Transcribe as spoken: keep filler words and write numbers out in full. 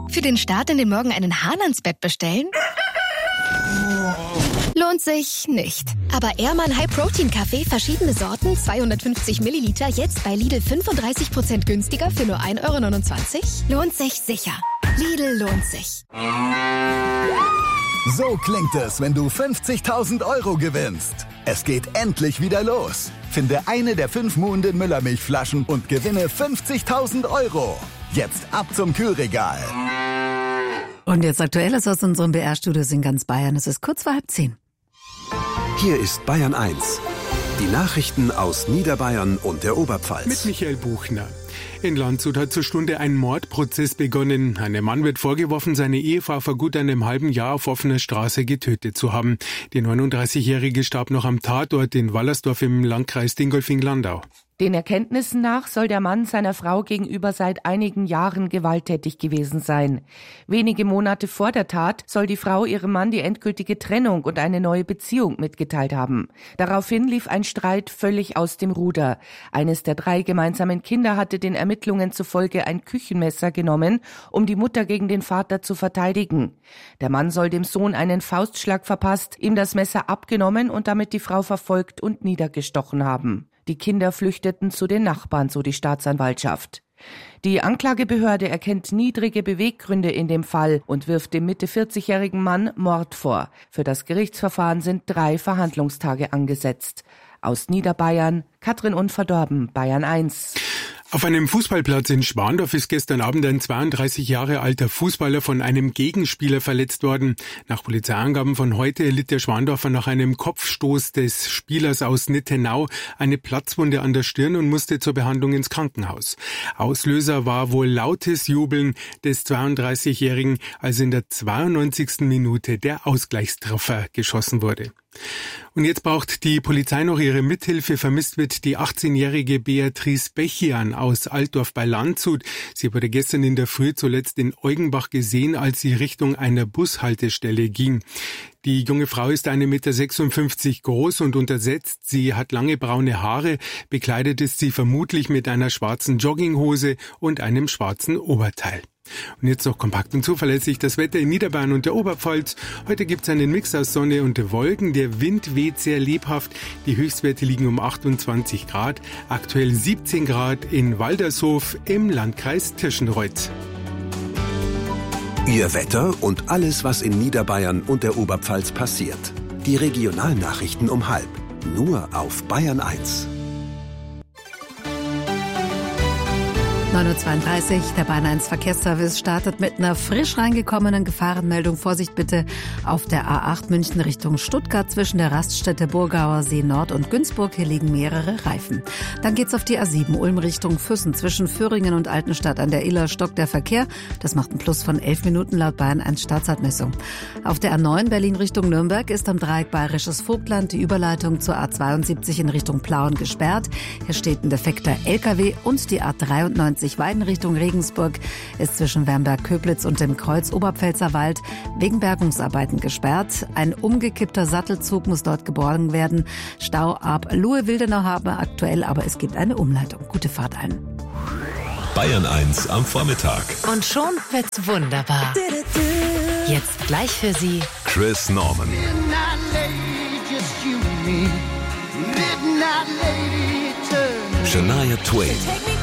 Für den Start in den Morgen einen Hahn ans Bett bestellen? Lohnt sich nicht. Aber Ehrmann High Protein Kaffee, verschiedene Sorten, zweihundertfünfzig Milliliter, jetzt bei Lidl fünfunddreißig Prozent günstiger für nur ein Euro neunundzwanzig? Lohnt sich sicher. Lidl lohnt sich. So klingt es, wenn du fünfzigtausend Euro gewinnst. Es geht endlich wieder los. Finde eine der fünf Muhnden Müllermilchflaschen und gewinne fünfzigtausend Euro. Jetzt ab zum Kühlregal. Und jetzt Aktuelles aus unserem B R-Studios in ganz Bayern. Es ist kurz vor halb zehn. Hier ist Bayern eins. Die Nachrichten aus Niederbayern und der Oberpfalz. Mit Michael Buchner. In Landshut hat zur Stunde ein Mordprozess begonnen. Einem Mann wird vorgeworfen, seine Ehefrau vor gut einem halben Jahr auf offener Straße getötet zu haben. Die neununddreißigjährige starb noch am Tatort in Wallersdorf im Landkreis Dingolfing-Landau. Den Erkenntnissen nach soll der Mann seiner Frau gegenüber seit einigen Jahren gewalttätig gewesen sein. Wenige Monate vor der Tat soll die Frau ihrem Mann die endgültige Trennung und eine neue Beziehung mitgeteilt haben. Daraufhin lief ein Streit völlig aus dem Ruder. Eines der drei gemeinsamen Kinder hatte den Ermittlungen zufolge ein Küchenmesser genommen, um die Mutter gegen den Vater zu verteidigen. Der Mann soll dem Sohn einen Faustschlag verpasst, ihm das Messer abgenommen und damit die Frau verfolgt und niedergestochen haben. Die Kinder flüchteten zu den Nachbarn, so die Staatsanwaltschaft. Die Anklagebehörde erkennt niedrige Beweggründe in dem Fall und wirft dem Mitte vierzigjährigen Mann Mord vor. Für das Gerichtsverfahren sind drei Verhandlungstage angesetzt. Aus Niederbayern, Katrin Unverdorben, Bayern eins. Auf einem Fußballplatz in Schwandorf ist gestern Abend ein zweiunddreißig Jahre alter Fußballer von einem Gegenspieler verletzt worden. Nach Polizeiangaben von heute erlitt der Schwandorfer nach einem Kopfstoß des Spielers aus Nittenau eine Platzwunde an der Stirn und musste zur Behandlung ins Krankenhaus. Auslöser war wohl lautes Jubeln des zweiunddreißigjährigen, als in der zweiundneunzigsten Minute der Ausgleichstreffer geschossen wurde. Und jetzt braucht die Polizei noch ihre Mithilfe. Vermisst wird die achtzehnjährige Beatrice Bechian aus Altdorf bei Landshut. Sie wurde gestern in der Früh zuletzt in Eugenbach gesehen, als sie Richtung einer Bushaltestelle ging. Die junge Frau ist ein Meter sechsundfünfzig groß und untersetzt. Sie hat lange braune Haare. Bekleidet ist sie vermutlich mit einer schwarzen Jogginghose und einem schwarzen Oberteil. Und jetzt noch kompakt und zuverlässig das Wetter in Niederbayern und der Oberpfalz. Heute gibt es einen Mix aus Sonne und Wolken. Der Wind weht sehr lebhaft. Die Höchstwerte liegen um achtundzwanzig Grad. Aktuell siebzehn Grad in Waldershof im Landkreis Tirschenreuth. Ihr Wetter und alles, was in Niederbayern und der Oberpfalz passiert. Die Regionalnachrichten um halb. Nur auf Bayern eins. neun Uhr zweiunddreißig, der Bayern eins Verkehrsservice startet mit einer frisch reingekommenen Gefahrenmeldung. Vorsicht bitte auf der A acht München Richtung Stuttgart zwischen der Raststätte Burgauer See Nord und Günzburg. Hier liegen mehrere Reifen. Dann geht's auf die A sieben Ulm Richtung Füssen. Zwischen Föhringen und Altenstadt an der Iller stockt der Verkehr. Das macht einen Plus von elf Minuten laut Bayern eins Startzeitmessung. Auf der A neun Berlin Richtung Nürnberg ist am Dreieck Bayerisches Vogtland die Überleitung zur A zweiundsiebzig in Richtung Plauen gesperrt. Hier steht ein defekter L K W und die A dreiundneunzig Weiden Richtung Regensburg ist zwischen Wernberg-Köblitz und dem Kreuz Oberpfälzer Wald wegen Bergungsarbeiten gesperrt. Ein umgekippter Sattelzug muss dort geborgen werden. Stau ab Luhe-Wildenau haben wir aktuell, aber es gibt eine Umleitung. Gute Fahrt allen. Bayern eins am Vormittag. Und schon wird's wunderbar. Jetzt gleich für Sie Chris Norman. Shania Twain.